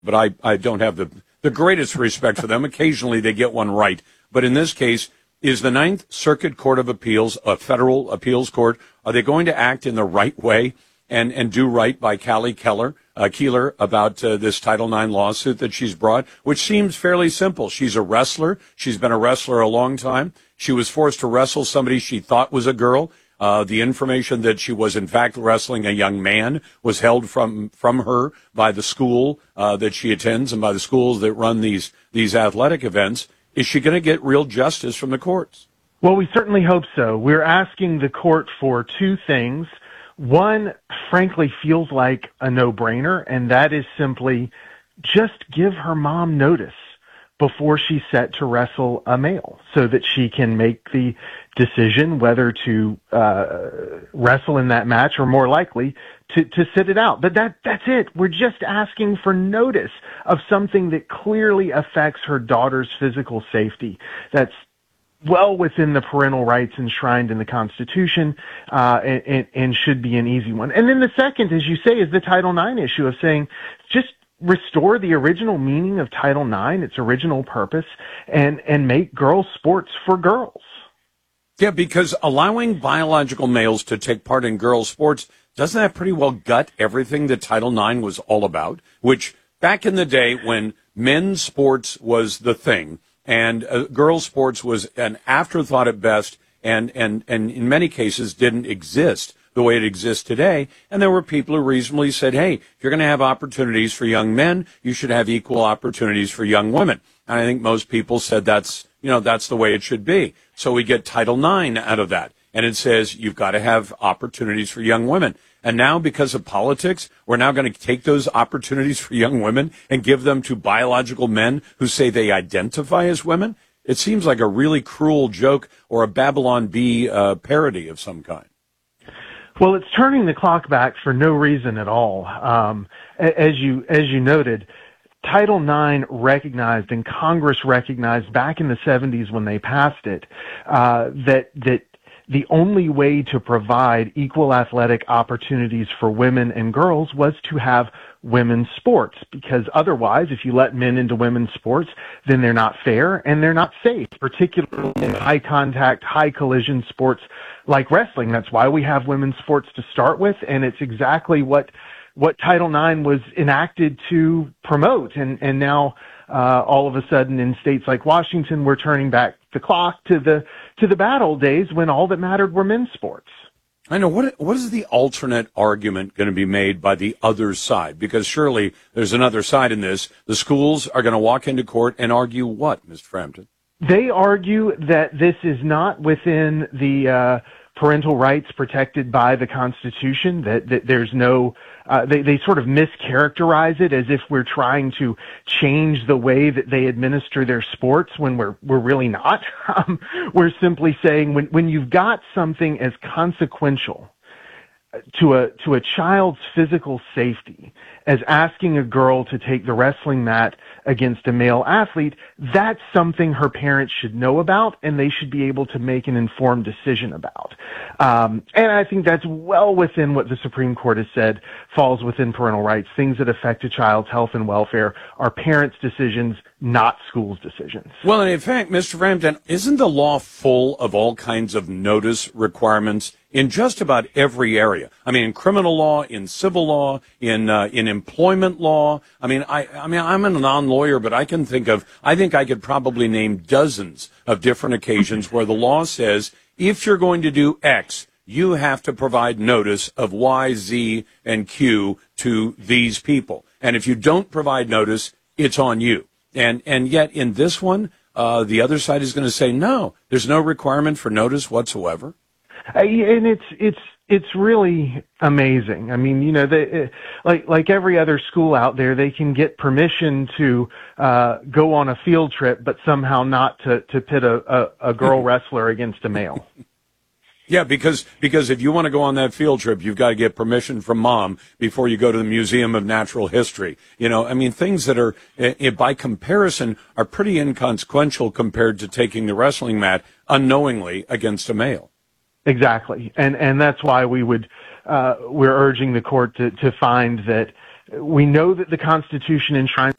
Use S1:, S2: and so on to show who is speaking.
S1: but I don't have the greatest respect for them. Occasionally they get one right. But in this case, is the Ninth Circuit Court of Appeals, a federal appeals court, are they going to act in the right way and do right by Callie Keeler about this Title IX lawsuit that she's brought, which seems fairly simple. She's a wrestler. She's been a wrestler a long time. She was forced to wrestle somebody she thought was a girl. The information that she was in fact wrestling a young man was held from her by the school that she attends and by the schools that run these athletic events. Is she going to get real justice from the courts?
S2: Well, we certainly hope so. We're asking the court for two things. One, frankly, feels like a no-brainer, and that is simply just give her mom notice before she's set to wrestle a male so that she can make the decision whether to wrestle in that match or, more likely, to sit it out. But that's it. We're just asking for notice of something that clearly affects her daughter's physical safety. That's well within the parental rights enshrined in the Constitution, and should be an easy one. And then the second, as you say, is the Title IX issue of saying just restore the original meaning of Title IX, its original purpose, and make girls sports for girls.
S1: Yeah, because allowing biological males to take part in girls' sports, doesn't that pretty well gut everything that Title IX was all about? Which, back in the day when men's sports was the thing, and girls' sports was an afterthought at best, and in many cases didn't exist the way it exists today. And there were people who reasonably said, hey, if you're going to have opportunities for young men, you should have equal opportunities for young women. And I think most people said that's the way it should be. So we get Title IX out of that. And it says you've got to have opportunities for young women. And now, because of politics, we're now going to take those opportunities for young women and give them to biological men who say they identify as women. It seems like a really cruel joke or a Babylon Bee parody of some kind.
S2: Well, it's turning the clock back for no reason at all. As you noted, Title IX recognized, and Congress recognized back in the 70s when they passed it, that the only way to provide equal athletic opportunities for women and girls was to have women's sports, because otherwise, if you let men into women's sports, then they're not fair and they're not safe, particularly in high contact, high collision sports like wrestling. That's why we have women's sports to start with, and it's exactly what Title IX was enacted to promote. And now, all of a sudden in states like Washington, we're turning back the clock to the bad old days when all that mattered were men's sports.
S1: I know. What is the alternate argument going to be made by the other side? Because surely there's another side in this. The schools are going to walk into court and argue what, Mr. Frampton?
S2: They argue that this is not within the parental rights protected by the Constitution, that there's no, they sort of mischaracterize it as if we're trying to change the way that they administer their sports when we're really not. We're simply saying when you've got something as consequential to a child's physical safety as asking a girl to take the wrestling mat against a male athlete, that's something her parents should know about and they should be able to make an informed decision about. And I think that's well within what the Supreme Court has said falls within parental rights. Things that affect a child's health and welfare are parents' decisions, not schools' decisions.
S1: Well, and in fact, Mr. Frampton, isn't the law full of all kinds of notice requirements in just about every area? I mean, in criminal law, in civil law, in employment law. I mean, I'm a non-lawyer, but I think I could probably name dozens of different occasions where the law says if you're going to do X, you have to provide notice of Y, Z, and Q to these people. And if you don't provide notice, it's on you. And yet in this one, the other side is going to say, no, there's no requirement for notice whatsoever.
S2: And it's really amazing. I mean, you know, like every other school out there, they can get permission to go on a field trip, but somehow not to pit a girl wrestler against a male.
S1: Yeah, because if you want to go on that field trip, you've got to get permission from mom before you go to the Museum of Natural History. You know, I mean, things that are, by comparison, are pretty inconsequential compared to taking the wrestling mat unknowingly against a male.
S2: Exactly. And that's why we're urging the court to find that We know that the Constitution enshrines